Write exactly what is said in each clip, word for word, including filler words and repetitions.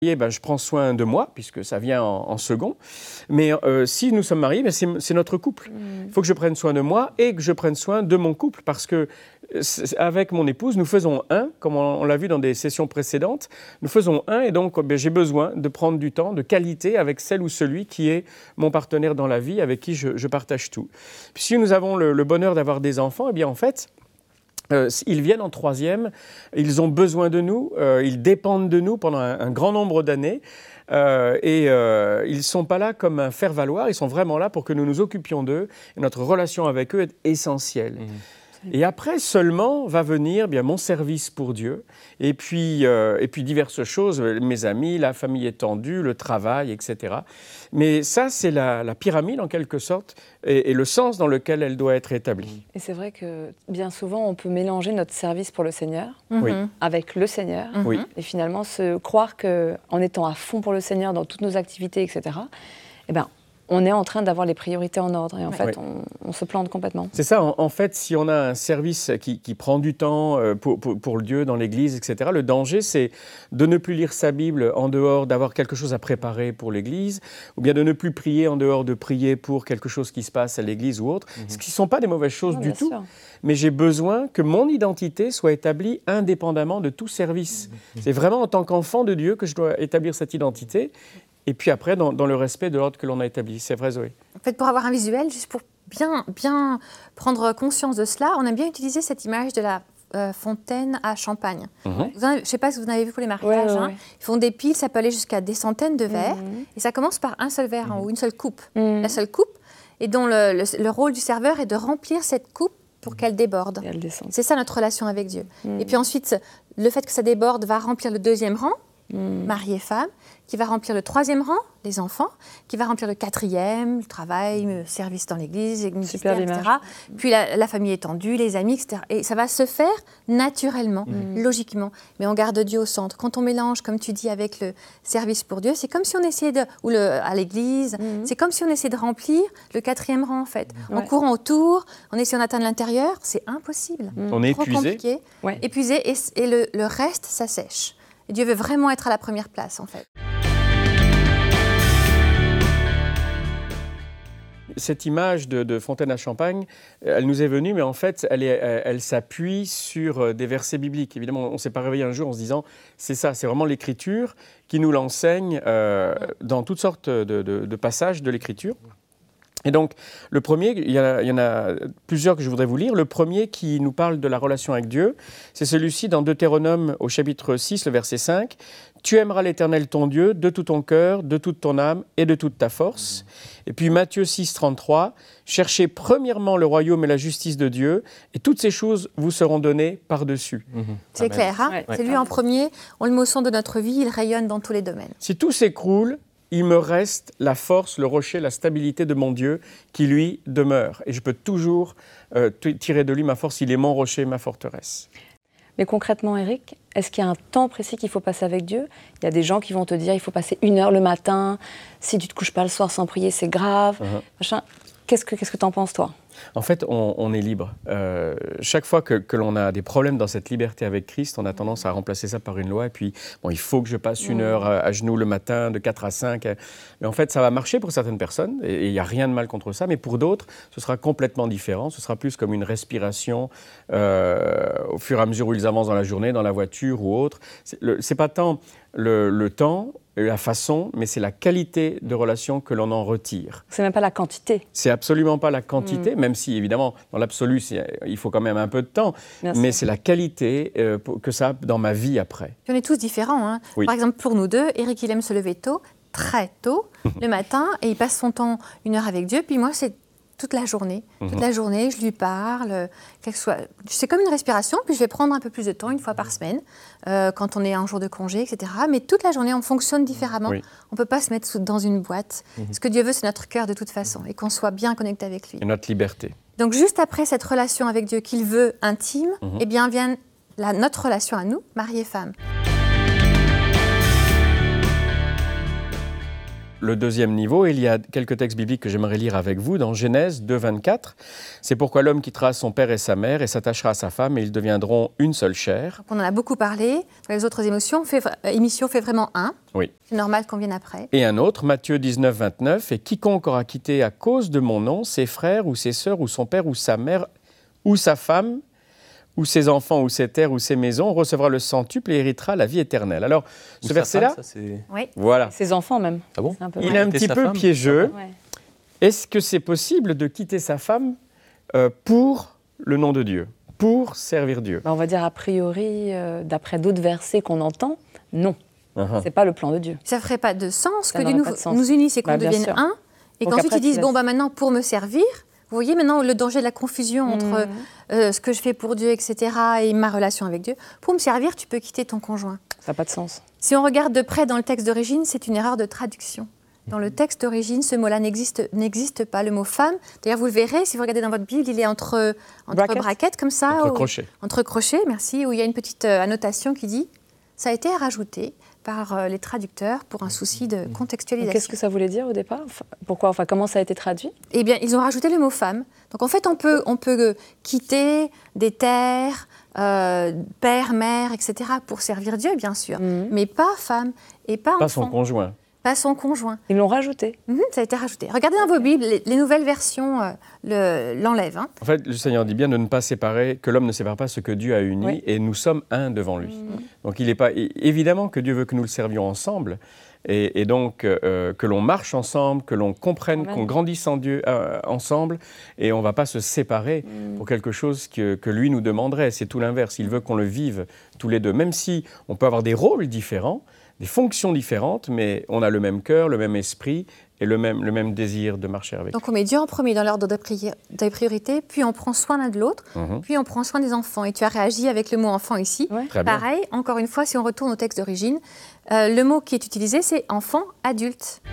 Et ben, je prends soin de moi, puisque ça vient en, en second. Mais euh, si nous sommes mariés, ben c'est, c'est notre couple. Il mmh. faut que je prenne soin de moi et que je prenne soin de mon couple. Parce que avec mon épouse, nous faisons un, comme on, on l'a vu dans des sessions précédentes. Nous faisons un et donc ben, j'ai besoin de prendre du temps, de qualité avec celle ou celui qui est mon partenaire dans la vie, avec qui je, je partage tout. Puis si nous avons le, le bonheur d'avoir des enfants, eh bien en fait... Euh, ils viennent en troisième, ils ont besoin de nous, euh, ils dépendent de nous pendant un, un grand nombre d'années euh, et euh, ils ne sont pas là comme un faire-valoir, ils sont vraiment là pour que nous nous occupions d'eux et notre relation avec eux est essentielle. Mmh. Et après seulement va venir bien, mon service pour Dieu et puis, euh, et puis diverses choses, mes amis, la famille étendue, le travail, et cetera. Mais ça, c'est la, la pyramide en quelque sorte et, et le sens dans lequel elle doit être établie. Et c'est vrai que bien souvent, on peut mélanger notre service pour le Seigneur oui. avec le Seigneur oui. et finalement se croire qu'en étant à fond pour le Seigneur dans toutes nos activités, et cetera, eh ben, on est en train d'avoir les priorités en ordre et en oui. fait, on, on se plante complètement. C'est ça, en, en fait, si on a un service qui, qui prend du temps pour, pour, pour Dieu dans l'Église, et cetera, le danger, c'est de ne plus lire sa Bible en dehors d'avoir quelque chose à préparer pour l'Église, ou bien de ne plus prier en dehors de prier pour quelque chose qui se passe à l'Église ou autre, mm-hmm. ce qui ne sont pas des mauvaises choses non, du tout, sûr. Mais j'ai besoin que mon identité soit établie indépendamment de tout service. Mm-hmm. C'est vraiment en tant qu'enfant de Dieu que je dois établir cette identité. Et puis après, dans, dans le respect de l'ordre que l'on a établi. C'est vrai, Zoé. En fait, pour avoir un visuel, juste pour bien, bien prendre conscience de cela, on aime bien utiliser cette image de la euh, fontaine à champagne. Mm-hmm. Vous en avez, je ne sais pas si vous en avez vu pour les mariages. Ouais, ouais, hein. ouais. Ils font des piles, ça peut aller jusqu'à des centaines de verres. Mm-hmm. Et ça commence par un seul verre mm-hmm. en haut, une seule coupe. Mm-hmm. La seule coupe, et dont le, le, le rôle du serveur est de remplir cette coupe pour qu'elle déborde. Elle descend. C'est ça notre relation avec Dieu. Mm-hmm. Et puis ensuite, le fait que ça déborde va remplir le deuxième rang, mm-hmm. mari et femme, qui va remplir le troisième rang, les enfants, qui va remplir le quatrième, le travail, le service dans l'église, le ministère, et cetera. Puis la, la famille étendue, les amis, et cetera. Et ça va se faire naturellement, mmh. logiquement. Mais on garde Dieu au centre. Quand on mélange, comme tu dis, avec le service pour Dieu, c'est comme si on essayait de, ou le, à l'église, mmh. c'est comme si on essayait de remplir le quatrième rang, en fait. Ouais. En courant autour, en essayant d'atteindre l'intérieur, c'est impossible. Mmh. On est trop épuisé. compliqué, ouais. épuisé, et, et le, le reste, ça sèche. Et Dieu veut vraiment être à la première place, en fait. Cette image de, de fontaine à champagne, elle nous est venue, mais en fait, elle, est, elle, elle s'appuie sur des versets bibliques. Évidemment, on ne s'est pas réveillé un jour en se disant, c'est ça, c'est vraiment l'Écriture qui nous l'enseigne euh, dans toutes sortes de, de, de passages de l'Écriture. Et donc, le premier, il y, a, il y en a plusieurs que je voudrais vous lire. Le premier qui nous parle de la relation avec Dieu, c'est celui-ci dans Deutéronome au chapitre six, le verset cinq. « Tu aimeras l'Éternel ton Dieu de tout ton cœur, de toute ton âme et de toute ta force. » Et puis Matthieu six, trente-trois. « Cherchez premièrement le royaume et la justice de Dieu, et toutes ces choses vous seront données par-dessus. Mmh. » C'est Amen. Clair, hein ouais. C'est lui en premier. On le met au centre de notre vie, il rayonne dans tous les domaines. Si tout s'écroule, il me reste la force, le rocher, la stabilité de mon Dieu qui, lui, demeure. Et je peux toujours euh, tirer de lui ma force. Il est mon rocher, ma forteresse. Mais concrètement, Éric, est-ce qu'il y a un temps précis qu'il faut passer avec Dieu ? Il y a des gens qui vont te dire il faut passer une heure le matin. Si tu ne te couches pas le soir sans prier, c'est grave. Uh-huh. Machin. Qu'est-ce que qu'est-ce que tu en penses, toi ? En fait, on, on est libre. Euh, chaque fois que, que l'on a des problèmes dans cette liberté avec Christ, on a tendance à remplacer ça par une loi. Et puis, bon, il faut que je passe une heure à, à genoux le matin, de quatre à cinq. Mais en fait, ça va marcher pour certaines personnes. Et il n'y a rien de mal contre ça. Mais pour d'autres, ce sera complètement différent. Ce sera plus comme une respiration euh, au fur et à mesure où ils avancent dans la journée, dans la voiture ou autre. Ce n'est pas tant le, le temps, la façon, mais c'est la qualité de relation que l'on en retire. C'est même pas la quantité. C'est absolument pas la quantité, mmh. même si, évidemment, dans l'absolu, il faut quand même un peu de temps. Bien mais sûr. C'est la qualité euh, que ça a dans ma vie après. Puis on est tous différents. Hein. Oui. Par exemple, pour nous deux, Éric, il aime se lever tôt, très tôt, le matin, et il passe son temps une heure avec Dieu. Puis moi, c'est toute la journée. Mmh. Toute la journée, je lui parle. Quelque soit... C'est comme une respiration, puis je vais prendre un peu plus de temps, une fois par semaine, euh, quand on est un jour de congé, et cetera. Mais toute la journée, on fonctionne différemment. Oui. On ne peut pas se mettre dans une boîte. Mmh. Ce que Dieu veut, c'est notre cœur de toute façon, et qu'on soit bien connecté avec lui. Et notre liberté. Donc, juste après cette relation avec Dieu qu'il veut intime, mmh. eh bien, vient la, notre relation à nous, mari et femme. le deuxième niveau, il y a quelques textes bibliques que j'aimerais lire avec vous dans Genèse deux, vingt-quatre. C'est pourquoi l'homme quittera son père et sa mère et s'attachera à sa femme et ils deviendront une seule chair. Donc on en a beaucoup parlé. Dans les autres émotions, on fait, euh, émissions, on fait vraiment un. Oui. C'est normal qu'on vienne après. Et un autre, Matthieu dix-neuf, vingt-neuf. Et quiconque aura quitté à cause de mon nom ses frères ou ses sœurs ou son père ou sa mère ou sa femme ou ses enfants ou ses terres ou ses maisons recevra le centuple et héritera la vie éternelle. Alors, Ou ce sa verset-là, femme, ça, c'est- Oui. voilà. Ses enfants même. Ah bon C'est un peu Il ouais. est un Quitter petit sa peu femme. piégeux. Ouais. Est-ce que c'est possible de quitter sa femme euh, pour le nom de Dieu, pour servir Dieu? Bah, on va dire a priori, euh, d'après d'autres versets qu'on entend, non. Uh-huh. C'est pas le plan de Dieu. Ça ne ferait pas de sens Ça que Dieu n'aurait nous, pas de sens. nous unisse et qu'on Bah, bien devienne sûr. un. Et Donc qu'ensuite après, ils disent, tu bon, laisses- bah, maintenant, pour me servir, vous voyez maintenant le danger de la confusion entre Mhm. euh, ce que je fais pour Dieu, et cetera, et ma relation avec Dieu. Pour me servir, tu peux quitter ton conjoint. Ça n'a pas de sens. Si on regarde de près dans le texte d'origine, c'est une erreur de traduction. Dans le texte d'origine, ce mot-là n'existe, n'existe pas, le mot femme. D'ailleurs, vous le verrez, si vous regardez dans votre Bible, il est entre, entre Brackets. brackets, comme ça. Entre où- crochets. Entre crochets, merci, où il y a une petite euh, annotation qui dit « ça a été rajouté par euh, les traducteurs pour un souci de Donc, contextualisation ». Qu'est-ce que ça voulait dire au départ? Enfin, pourquoi, enfin, comment ça a été traduit? Eh bien, ils ont rajouté le mot femme. Donc, en fait, on peut, on peut euh, quitter des terres, euh, père, mère, et cetera, pour servir Dieu, bien sûr, Mhm. mais pas femme et pas, Pas enfant, son conjoint. pas son conjoint. Ils l'ont rajouté. Mhm, ça a été rajouté. Regardez dans vos Bibles, les, les nouvelles versions euh, le- l'enlèvent. hein. En fait, le Seigneur dit bien de ne pas séparer, que l'homme ne sépare pas ce que Dieu a uni, Oui. et nous sommes un devant lui. Donc, il est pas é- évidemment que Dieu veut que nous le servions ensemble, et, et donc euh, que l'on marche ensemble, que l'on comprenne, Amen. qu'on grandisse en Dieu euh, ensemble, et on ne va pas se séparer pour quelque chose que, que lui nous demanderait. C'est tout l'inverse. Il veut qu'on le vive tous les deux, même si on peut avoir des rôles différents, des fonctions différentes, mais on a le même cœur, le même esprit et le même, le même désir de marcher avec. Donc on met Dieu en premier dans l'ordre de priori- des priorités, puis on prend soin l'un de l'autre, Mhm. puis on prend soin des enfants. Et tu as réagi avec le mot enfant ici. Ouais. Très bien. Pareil, encore une fois, si on retourne au texte d'origine, euh, le mot qui est utilisé, c'est enfant adulte.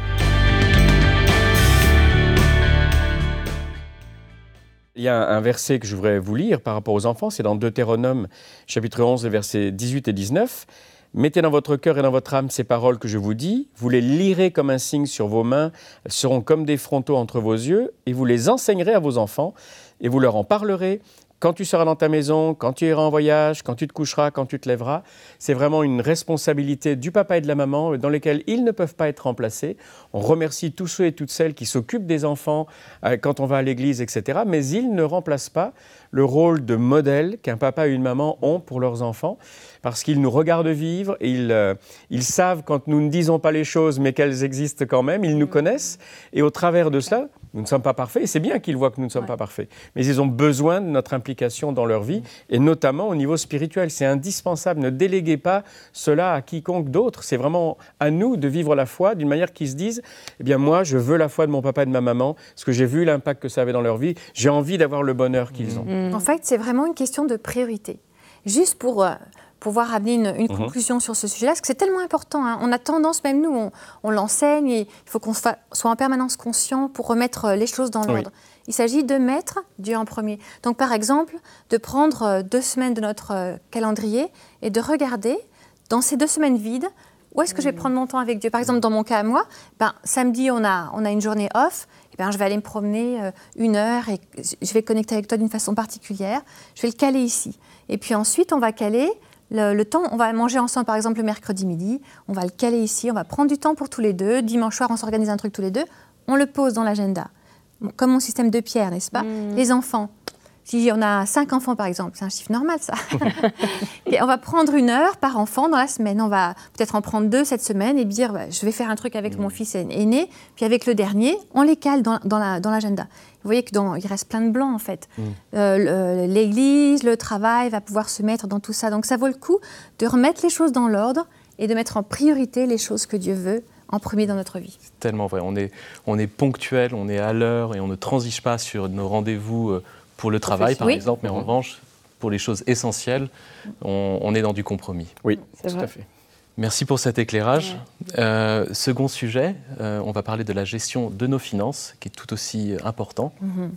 Il y a un verset que je voudrais vous lire par rapport aux enfants, c'est dans Deutéronome, chapitre onze, les versets dix-huit et dix-neuf. « Mettez dans votre cœur et dans votre âme ces paroles que je vous dis, vous les lirez comme un signe sur vos mains, elles seront comme des frontaux entre vos yeux, et vous les enseignerez à vos enfants, et vous leur en parlerez quand tu seras dans ta maison, quand tu iras en voyage, quand tu te coucheras, quand tu te lèveras. » C'est vraiment une responsabilité du papa et de la maman dans lesquelles ils ne peuvent pas être remplacés. On remercie tous ceux et toutes celles qui s'occupent des enfants euh, quand on va à l'église, et cetera. Mais ils ne remplacent pas le rôle de modèle qu'un papa et une maman ont pour leurs enfants, parce qu'ils nous regardent vivre, et ils, euh, ils savent quand nous ne disons pas les choses, mais qu'elles existent quand même, ils nous connaissent, et au travers de cela, nous ne sommes pas parfaits, et c'est bien qu'ils voient que nous ne sommes Ouais. pas parfaits, mais ils ont besoin de notre implication dans leur vie, et notamment au niveau spirituel. C'est indispensable, ne déléguez pas cela à quiconque d'autre, c'est vraiment à nous de vivre la foi d'une manière qu'ils se disent, eh bien moi, je veux la foi de mon papa et de ma maman, parce que j'ai vu l'impact que ça avait dans leur vie, j'ai envie d'avoir le bonheur qu'ils ont. Mm. En fait, c'est vraiment une question de priorité. Juste pour euh, pouvoir amener une, une Mhm. conclusion sur ce sujet-là, parce que c'est tellement important. hein. On a tendance, même nous, on, on l'enseigne, et il faut qu'on soit, soit en permanence conscient pour remettre euh, les choses dans Oui. l'ordre. Il s'agit de mettre Dieu en premier. Donc, par exemple, de prendre euh, deux semaines de notre euh, calendrier et de regarder, dans ces deux semaines vides, où est-ce que je vais prendre mon temps avec Dieu. Par exemple, dans mon cas à moi, ben, samedi, on a, on a une journée off, et ben, je vais aller me promener euh, une heure et je vais connecter avec toi d'une façon particulière. Je vais le caler ici. Et puis ensuite, on va caler le, le temps. On va manger ensemble, par exemple, le mercredi midi. On va le caler ici. On va prendre du temps pour tous les deux. Dimanche soir, on s'organise un truc tous les deux. On le pose dans l'agenda. Bon, comme mon système de pierre, n'est-ce pas? Mmh. Les enfants. Si on a cinq enfants, par exemple, c'est un chiffre normal, ça. Et on va prendre une heure par enfant dans la semaine. On va peut-être en prendre deux cette semaine et dire, bah, je vais faire un truc avec mon fils aîné, puis avec le dernier, on les cale dans, dans la- dans l'agenda. Vous voyez qu'il reste plein de blancs, en fait. Euh, le- l'église, le travail va pouvoir se mettre dans tout ça. Donc ça vaut le coup de remettre les choses dans l'ordre et de mettre en priorité les choses que Dieu veut en premier dans notre vie. C'est tellement vrai. On est, on est ponctuel, on est à l'heure et on ne transige pas sur nos rendez-vous euh, pour le travail, par Oui. exemple. Mais en revanche, pour les choses essentielles, on, on est dans du compromis. Oui, C'est tout vrai. à fait. Merci pour cet éclairage. Euh, second sujet, euh, on va parler de la gestion de nos finances, qui est tout aussi important.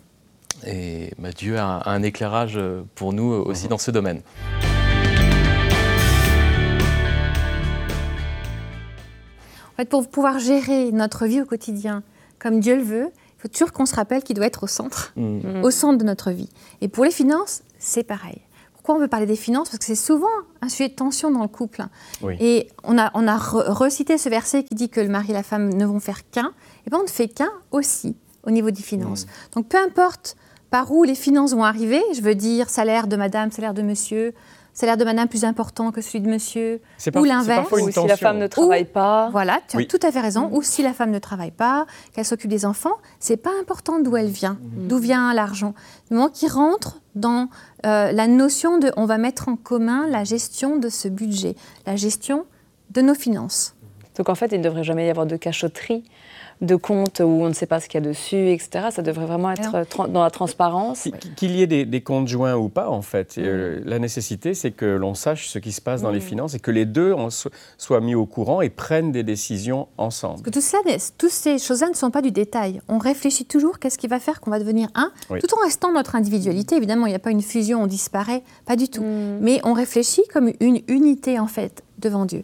Et bah, Dieu a un, a un éclairage pour nous aussi dans ce domaine. fait, pour pouvoir gérer notre vie au quotidien comme Dieu le veut, il faut toujours qu'on se rappelle qu'il doit être au centre, mmh. au centre de notre vie. Et pour les finances, c'est pareil. Pourquoi on veut parler des finances? Parce que c'est souvent un sujet de tension dans le couple. Oui. Et on a, on a re- recité ce verset qui dit que le mari et la femme ne vont faire qu'un. Et bien on ne fait qu'un aussi au niveau des finances. Mmh. Donc peu importe par où les finances vont arriver, je veux dire salaire de madame, salaire de monsieur, salaire de madame plus important que celui de monsieur, c'est par, ou l'inverse. Ou si la femme ne travaille ou, pas. Voilà, tu oui. as tout à fait raison. Mmh. Ou si la femme ne travaille pas, qu'elle s'occupe des enfants, c'est pas important d'où elle vient, mmh. d'où vient l'argent. Du moment qu'il rentre dans euh, la notion de, on va mettre en commun la gestion de ce budget, la gestion de nos finances. Donc en fait, il ne devrait jamais y avoir de cachotterie, de comptes où on ne sait pas ce qu'il y a dessus, et cetera. Ça devrait vraiment être tra- dans la transparence. Qu'il y ait des, des comptes joints ou pas, en fait. Mmh. Euh, la nécessité, c'est que l'on sache ce qui se passe dans mmh. les finances et que les deux en so- soient mis au courant et prennent des décisions ensemble. Parce que tout cela, toutes ces choses-là ne sont pas du détail. On réfléchit toujours qu'est-ce qui va faire qu'on va devenir un, oui. tout en restant notre individualité. Évidemment, il n'y a pas une fusion, on disparaît, pas du tout. Mmh. Mais on réfléchit comme une unité, en fait, devant Dieu.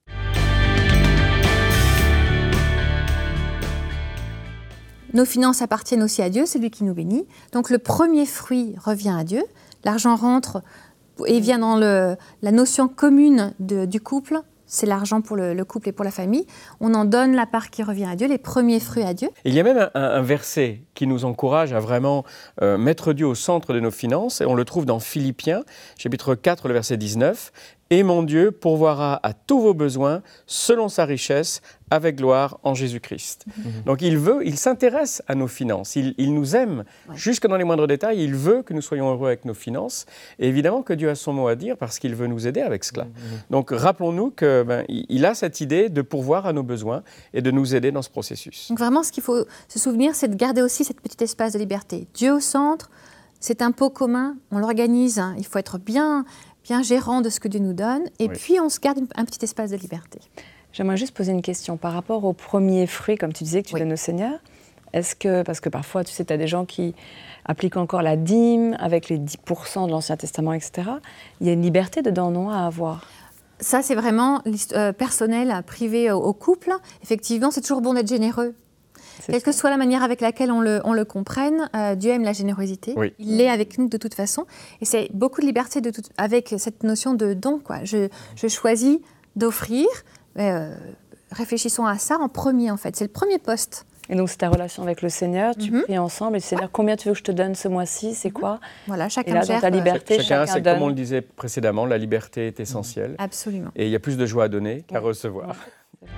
Nos finances appartiennent aussi à Dieu, c'est lui qui nous bénit. Donc le premier fruit revient à Dieu. L'argent rentre et vient dans le, la notion commune de, du couple. C'est l'argent pour le, le couple et pour la famille. On en donne la part qui revient à Dieu, les premiers fruits à Dieu. Il y a même un, un verset qui nous encourage à vraiment euh, mettre Dieu au centre de nos finances. Et on le trouve dans Philippiens, chapitre quatre, le verset dix-neuf. « Et mon Dieu pourvoira à tous vos besoins selon sa richesse avec gloire en Jésus-Christ. Mmh. » Donc il veut, il s'intéresse à nos finances, il, il nous aime ouais. jusque dans les moindres détails, il veut que nous soyons heureux avec nos finances. Et évidemment que Dieu a son mot à dire parce qu'il veut nous aider avec cela. Mmh. Donc rappelons-nous qu'il ben, il a cette idée de pourvoir à nos besoins et de nous aider dans ce processus. Donc vraiment ce qu'il faut se souvenir, c'est de garder aussi cet petit espace de liberté. Dieu au centre, c'est un pot commun, on l'organise, hein. Il faut être bien... bien gérant de ce que Dieu nous donne, et oui. puis on se garde un petit espace de liberté. J'aimerais juste poser une question par rapport au premier fruit, comme tu disais, que tu oui. donnes au Seigneur. Est-ce que, parce que parfois, tu sais, tu as des gens qui appliquent encore la dîme avec les dix pour cent de l'Ancien Testament, et cetera. Il y a une liberté dedans, non, à avoir? Ça, c'est vraiment euh, personnel, privé au, au couple. Effectivement, c'est toujours bon d'être généreux. C'est Quelle ça. que soit la manière avec laquelle on le, on le comprenne, euh, Dieu aime la générosité. Oui. Il l'est avec nous de toute façon. Et c'est beaucoup de liberté de tout, avec cette notion de don, quoi. Je, je choisis d'offrir. Euh, réfléchissons à ça en premier, en fait. C'est le premier poste. Et donc, c'est ta relation avec le Seigneur. Tu mm-hmm. pries ensemble. Et Seigneur, ouais. combien tu veux que je te donne ce mois-ci? C'est quoi? Voilà, chacun et là, gère. Dans ta liberté, chacun, chacun c'est donne. Comme on le disait précédemment, la liberté est essentielle. Mm-hmm. Absolument. Et il y a plus de joie à donner qu'à ouais. recevoir. Ouais.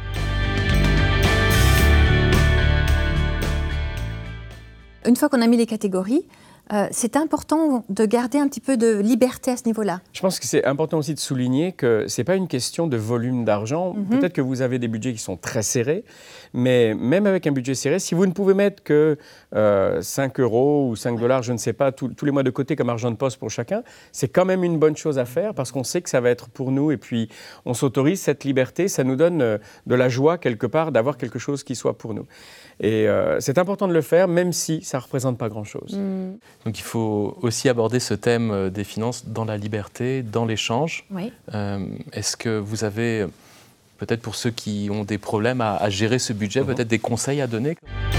Une fois qu'on a mis les catégories, euh, c'est important de garder un petit peu de liberté à ce niveau-là. Je pense que c'est important aussi de souligner que ce n'est pas une question de volume d'argent. Mm-hmm. Peut-être que vous avez des budgets qui sont très serrés, mais même avec un budget serré, si vous ne pouvez mettre que euh, cinq euros ou cinq dollars, je ne sais pas, tous, tous les mois de côté comme argent de poste pour chacun, c'est quand même une bonne chose à faire parce qu'on sait que ça va être pour nous et puis on s'autorise cette liberté, ça nous donne euh, de la joie quelque part d'avoir quelque chose qui soit pour nous. Et euh, c'est important de le faire, même si ça ne représente pas grand-chose. Mmh. Donc il faut aussi aborder ce thème des finances dans la liberté, dans l'échange. Oui. Euh, est-ce que vous avez, peut-être pour ceux qui ont des problèmes à, à gérer ce budget, mmh. peut-être des conseils à donner?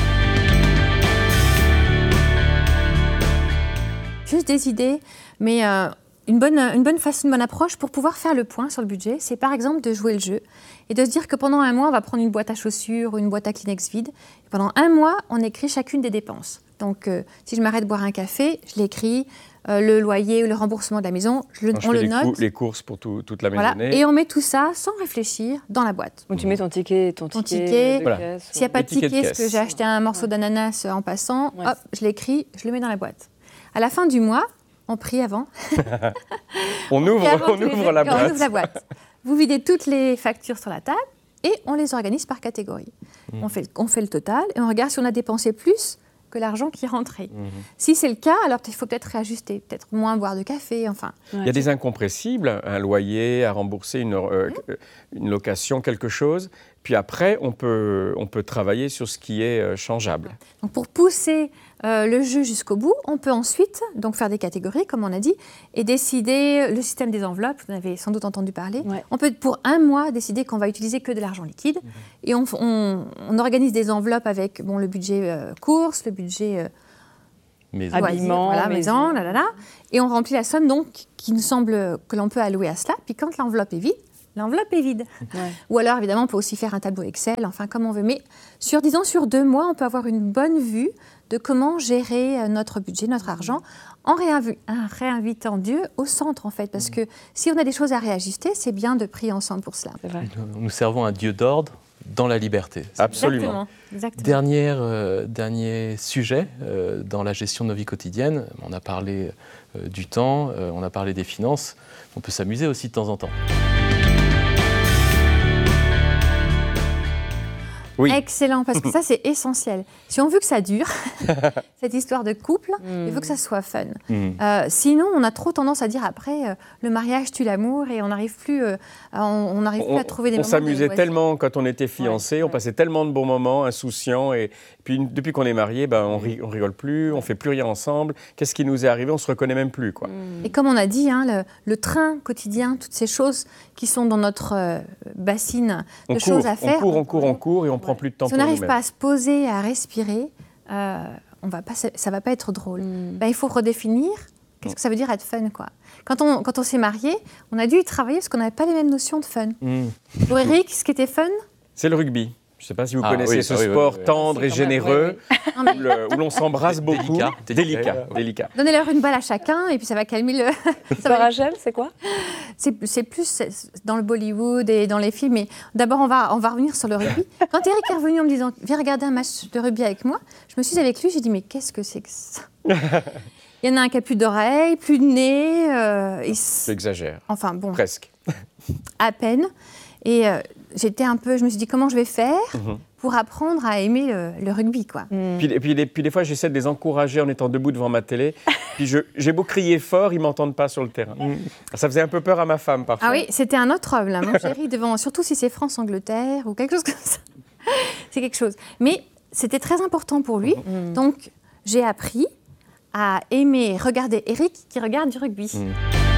Juste des idées, mais... Euh... Une bonne, une bonne façon, une bonne approche pour pouvoir faire le point sur le budget, c'est par exemple de jouer le jeu et de se dire que pendant un mois, on va prendre une boîte à chaussures ou une boîte à Kleenex vide. Et pendant un mois, on écrit chacune des dépenses. Donc, euh, si je m'arrête de boire un café, je l'écris, euh, le loyer ou le remboursement de la maison, je le, Quand je on fais le les note. Cou- les courses pour tout, toute la voilà. maisonnée. Et on met tout ça sans réfléchir dans la boîte. Donc, tu mets ton ticket, ton, ton ticket, ticket de voilà. caisse. S'il n'y a pas de ticket, parce que j'ai acheté un morceau ouais. d'ananas en passant, ouais. hop, je l'écris, je le mets dans la boîte. À la fin du mois, on prie avant. on ouvre, avant on ouvre la boîte. On ouvre la boîte. Vous videz toutes les factures sur la table et on les organise par catégorie. Mmh. On, fait, on fait le total et on regarde si on a dépensé plus que l'argent qui est rentré. Mmh. Si c'est le cas, alors il faut peut-être réajuster, peut-être moins boire de café, enfin. Ouais. Il y a des incompressibles, un loyer à rembourser, une, euh, mmh. une location, quelque chose. Puis après, on peut, on peut travailler sur ce qui est euh, changeable. Donc pour pousser euh, le jeu jusqu'au bout, on peut ensuite donc faire des catégories, comme on a dit, et décider le système des enveloppes. Vous en avez sans doute entendu parler. Ouais. On peut, pour un mois, décider qu'on va utiliser que de l'argent liquide. Mmh. Et on, on, on organise des enveloppes avec bon, le budget euh, course, le budget... Euh, Maison. Habillement, voilà, maison. maison, là, là, là. Et on remplit la somme donc qui nous semble que l'on peut allouer à cela. Puis quand l'enveloppe est vide, l'enveloppe est vide. Ouais. Ou alors évidemment on peut aussi faire un tableau Excel, enfin comme on veut. Mais sur disons sur deux mois, on peut avoir une bonne vue de comment gérer notre budget, notre argent, en réinv- réinvitant Dieu au centre en fait. Parce que si on a des choses à réajuster, c'est bien de prier ensemble pour cela. C'est vrai. Nous servons un Dieu d'ordre dans la liberté. Absolument. Exactement. Exactement. Dernière, euh, dernier sujet euh, dans la gestion de nos vies quotidiennes. On a parlé euh, du temps, euh, on a parlé des finances. On peut s'amuser aussi de temps en temps. Oui. Excellent, parce que ça, c'est essentiel. Si on veut que ça dure, cette histoire de couple, mm. il faut que ça soit fun. Mm. Euh, sinon, on a trop tendance à dire après, euh, le mariage tue l'amour et on n'arrive plus, euh, on n'arrive plus à trouver des on moments. On s'amusait de tellement quand on était fiancés, ouais, on ouais. passait tellement de bons moments, insouciants. Et puis, depuis qu'on est mariés, ben, on, ri, on rigole plus, on ne fait plus rien ensemble. Qu'est-ce qui nous est arrivé? On ne se reconnaît même plus, quoi. Mm. Et comme on a dit, hein, le, le train quotidien, toutes ces choses qui sont dans notre euh, bassine de on choses court, à faire. On court, on court, on court et on prend plus de temps si pour nous-mêmes. Si on n'arrive pas à se poser, à respirer, euh, on va pas, ça ne va pas être drôle. Mm. Ben, il faut redéfinir qu'est-ce que ça veut dire être fun, quoi. Quand on, quand on s'est mariés, on a dû y travailler parce qu'on n'avait pas les mêmes notions de fun. Mm. Pour Eric, ce qui était fun, c'est le rugby. Je ne sais pas si vous ah, connaissez oui, ce oui, sport oui, oui, tendre oui. et généreux, oui, oui. où, le, où l'on s'embrasse beaucoup. Délicat. Délicat. Délicat. Délicat. Donnez-leur une balle à chacun et puis ça va calmer le... ça va... Rachel, c'est quoi? c'est, c'est plus dans le Bollywood et dans les films. Mais d'abord, on va, on va revenir sur le rugby. Quand Eric est revenu en me disant « Viens regarder un match de rugby avec moi », je me suis avec lui, j'ai dit « Mais qu'est-ce que c'est que ça ?» Il y en a un qui a plus d'oreilles, plus de nez. Euh, et... J'exagère. Enfin bon. Presque. À peine. Et euh, j'étais un peu, je me suis dit comment je vais faire mm-hmm. pour apprendre à aimer le, le rugby, quoi. Mm. Puis, et puis, les, puis des fois, j'essaie de les encourager en étant debout devant ma télé. Puis je, j'ai beau crier fort, ils m'entendent pas sur le terrain. Mm. Ça faisait un peu peur à ma femme parfois. Ah oui, c'était un autre homme, là, mon chéri, devant, surtout si c'est France-Angleterre ou quelque chose comme ça. C'est quelque chose. Mais c'était très important pour lui. Mm. Donc j'ai appris à aimer regarder Eric qui regarde du rugby. Mm.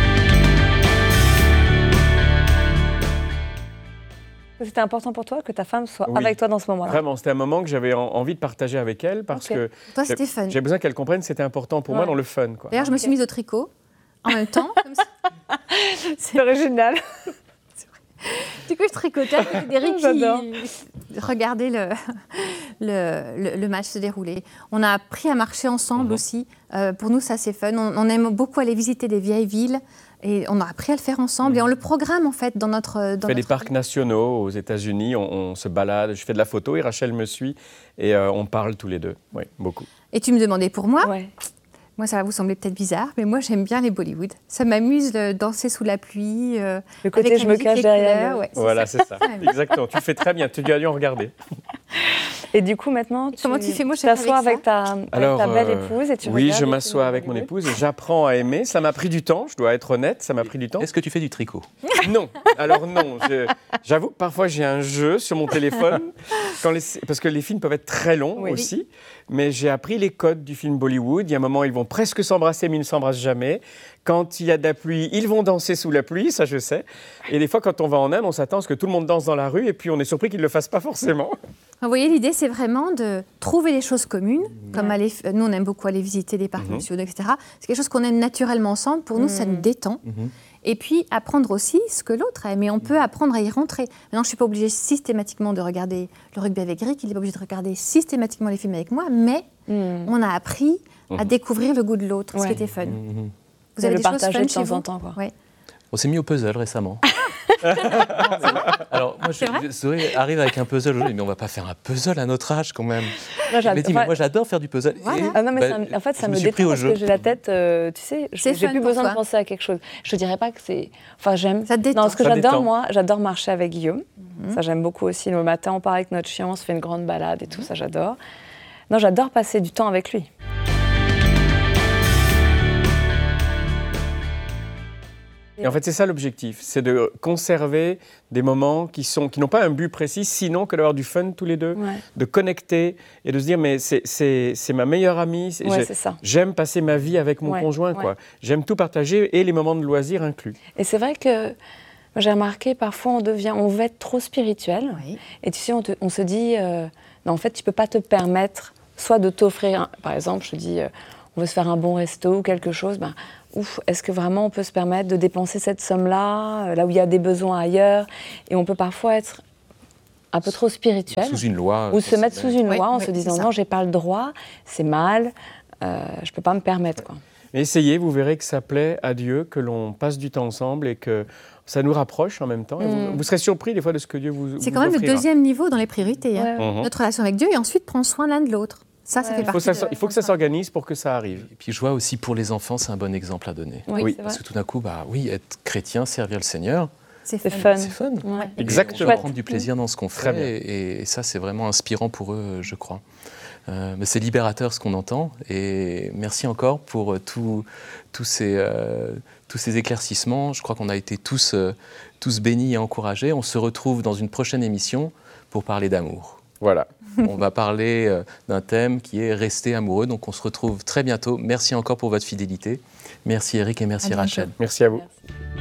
C'était important pour toi que ta femme soit oui, avec toi dans ce moment-là. Vraiment, c'était un moment que j'avais en, envie de partager avec elle parce okay. que toi, c'était fun. J'ai besoin qu'elle comprenne que c'était important pour ouais. moi dans le fun. Quoi. D'ailleurs, je me suis mise au tricot en même temps. Comme ça. C'est original. Du coup, je tricotais avec Eric qui regardait le, le, le, le match se dérouler. On a appris à marcher ensemble mmh. aussi. Euh, pour nous, ça, c'est fun. On, on aime beaucoup aller visiter des vieilles villes. Et on a appris à le faire ensemble. Mmh. Et on le programme, en fait, dans notre... Dans on fait notre... des parcs nationaux aux États-Unis. On, on se balade. Je fais de la photo et Rachel me suit. Et euh, on parle tous les deux. Oui, beaucoup. Et tu me demandais pour moi ouais. Moi, ça va vous sembler peut-être bizarre, mais moi, j'aime bien les Bollywood. Ça m'amuse de danser sous la pluie. Euh, le côté je me cache derrière. Ouais, c'est voilà, ça. c'est ça. Exactement. Tu le fais très bien. Tu as dû en regarder. Et du coup, maintenant, tu Comment tu fais moi, je t'assois avec, avec, ta, avec Alors, ta belle euh, épouse et tu oui, regardes. je m'assois avec mon épouse et j'apprends à aimer. Ça m'a pris du temps, je dois être honnête, ça m'a pris du temps. Est-ce que tu fais du tricot? Non. Alors non. Je, j'avoue que parfois j'ai un jeu sur mon téléphone, quand les, parce que les films peuvent être très longs oui. aussi. Mais j'ai appris les codes du film Bollywood. Il y a un moment, ils vont presque s'embrasser, mais ils ne s'embrassent jamais. Quand il y a de la pluie, ils vont danser sous la pluie, ça je sais. Et des fois, quand on va en Inde, on s'attend à ce que tout le monde danse dans la rue, et puis on est surpris qu'ils ne le fassent pas forcément. Vous voyez, l'idée, c'est vraiment de trouver des choses communes, mmh. comme aller, nous, on aime beaucoup aller visiter des parcs mmh. nationaux, et cetera. C'est quelque chose qu'on aime naturellement ensemble. Pour nous, mmh. ça nous détend. Mmh. Et puis, apprendre aussi ce que l'autre aime. Et on peut apprendre à y rentrer. Maintenant, je ne suis pas obligée systématiquement de regarder le rugby avec Eric. Il n'est pas obligé de regarder systématiquement les films avec moi. Mais mmh. on a appris mmh. à découvrir le goût de l'autre, ouais. ce qui était fun. Mmh. Vous avez le des choses fun de chez temps vous en temps, quoi. Ouais. On s'est mis au puzzle récemment. Alors, moi, je, je, Zoé arrive avec un puzzle aujourd'hui, mais on ne va pas faire un puzzle à notre âge quand même. Moi, je dit, mais moi j'adore faire du puzzle. Voilà. Et, ah non, mais bah, ça, en fait, ça me, me détend parce jeu. que j'ai la tête, euh, tu sais, je, j'ai plus besoin de penser à quelque chose. Je ne dirais pas que c'est... Enfin, j'aime... Ça te détend. Non, ce que ça j'adore, détend. moi, j'adore marcher avec Guillaume. Mm-hmm. Ça, j'aime beaucoup aussi. Le matin, on part avec notre chien, on se fait une grande balade et tout, ça, j'adore. Non, j'adore passer du temps avec lui. Et en fait, c'est ça l'objectif, c'est de conserver des moments qui sont, qui n'ont pas un but précis, sinon que d'avoir du fun tous les deux, Ouais. de connecter et de se dire, mais c'est, c'est, c'est ma meilleure amie, c'est, Ouais, j'ai- c'est ça. j'aime passer ma vie avec mon Ouais, conjoint, ouais. quoi. J'aime tout partager et les moments de loisirs inclus. Et c'est vrai que moi, j'ai remarqué, parfois, on devient, on veut être trop spirituel. Oui. Et tu sais, on, te- on se dit, euh, non, en fait, tu peux pas te permettre, soit de t'offrir, un- par exemple, je te dis, euh, on veut se faire un bon resto ou quelque chose, ben, ouf, est-ce que vraiment on peut se permettre de dépenser cette somme-là, euh, là où il y a des besoins ailleurs? Et on peut parfois être un peu trop spirituel. Sous une loi. Ou se mettre sous une Oui, loi en oui, se disant, c'est ça. non, j'ai pas le droit, c'est mal, euh, je peux pas me permettre, quoi. Mais essayez, vous verrez que ça plaît à Dieu, que l'on passe du temps ensemble et que ça nous rapproche en même temps. Et vous, Mm. vous serez surpris des fois de ce que Dieu vous C'est vous quand même le offrira. deuxième niveau dans les priorités. hein. Ouais. Mhm. Notre relation avec Dieu et ensuite prendre soin l'un de l'autre. Ça, ça Ouais. fait Il faut, partie. ça- de- il faut que ça s'organise pour que ça arrive. Et puis je vois aussi pour les enfants, c'est un bon exemple à donner. Oui, Oui, c'est Parce vrai. que tout d'un coup, bah oui, être chrétien, servir le Seigneur, C'est C'est fun. fun. c'est fun. Ouais. Et Exactement. on peut prendre du plaisir dans ce qu'on Très fait bien. et, et ça, c'est vraiment inspirant pour eux, je crois. Euh, mais c'est libérateur ce qu'on entend et merci encore pour euh, tout- tous ces, euh, tous ces éclaircissements. Je crois qu'on a été tous, euh, tous bénis et encouragés. On se retrouve dans une prochaine émission pour parler d'amour. Voilà. On va parler euh, d'un thème qui est rester amoureux. Donc on se retrouve très bientôt. Merci encore pour votre fidélité. Merci Eric et merci À bientôt. Rachel. Merci à vous. Merci.